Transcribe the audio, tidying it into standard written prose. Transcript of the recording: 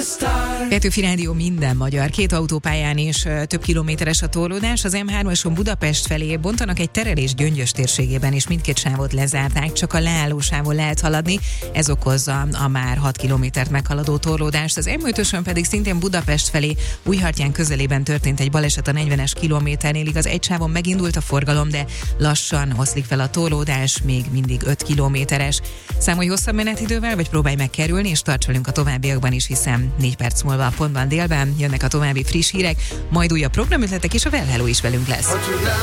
Petőfi Rádió minden magyar. 2 autópályán és több kilométeres a torlódás. Az M3-ason Budapest felé bontanak egy terelés Gyöngyös térségében, és mindkét sávot lezárták, csak a leállósávon lehet haladni. Ez okozza a már 6 kilométert meghaladó torlódást. Az M5-ösön pedig szintén Budapest felé Újhartyán közelében történt egy baleset a 40-es kilométernél. Igaz, egy sávon megindult a forgalom, de lassan oszlik fel a torlódás, még mindig 5 kilométeres. Számolj hosszabb menetidővel, vagy próbálj megkerülni, és tarts velünk a továbbiakban is, hiszen 4 perc múlva a pontban délben jönnek a további friss hírek, majd újabb programötletek, és a Well Hello is velünk lesz.